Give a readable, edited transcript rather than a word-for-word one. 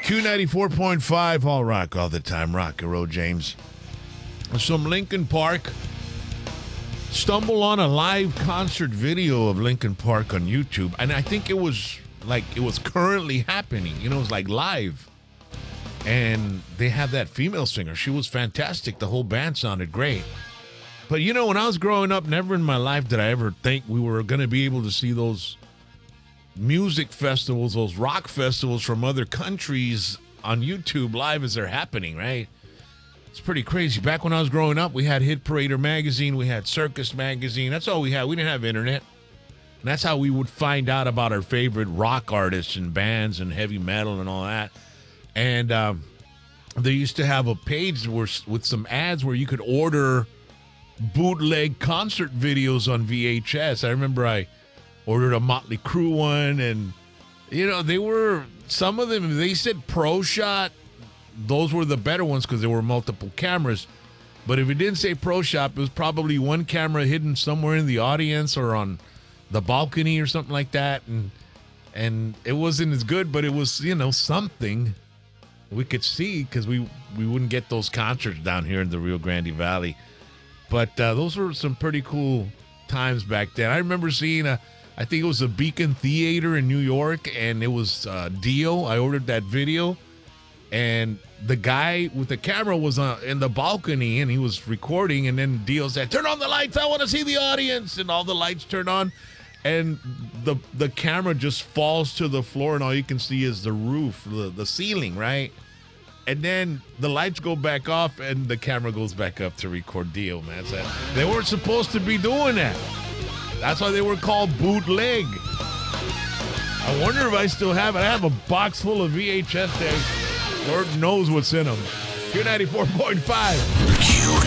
Q94.5, all rock all the time. Rock and roll, James. Some Linkin Park. Stumble on a live concert video of Linkin Park on YouTube, and I think it was currently happening. You know, it was like live. And they have that female singer. She was fantastic. The whole band sounded great. But, you know, when I was growing up, never in my life did I ever think we were going to be able to see those music festivals, those rock festivals from other countries on YouTube live as they're happening, right? It's pretty crazy. Back when I was growing up, we had Hit Parader magazine, we had Circus magazine. That's all we had. We didn't have internet. And that's how we would find out about our favorite rock artists and bands and heavy metal and all that. And they used to have a page with some ads where you could order bootleg concert videos on VHS. I remember I ordered a Motley Crue one, and, you know, some of them, they said Pro Shot. Those were the better ones because there were multiple cameras. But if it didn't say Pro Shop, it was probably one camera hidden somewhere in the audience or on the balcony or something like that. And it wasn't as good, but it was, you know, something we could see because we wouldn't get those concerts down here in the Rio Grande Valley. But those were some pretty cool times back then. I remember seeing I think it was a Beacon Theater in New York, and it was Dio. I ordered that video. And the guy with the camera was in the balcony, and he was recording. And then Dio said, "Turn on the lights. I want to see the audience." And all the lights turned on. And the camera just falls to the floor, and all you can see is the roof, the ceiling, right? And then the lights go back off, and the camera goes back up to record Dio, man. So they weren't supposed to be doing that. That's why they were called bootleg. I wonder if I still have it. I have a box full of VHS tapes. Lord knows what's in them. Q94.5.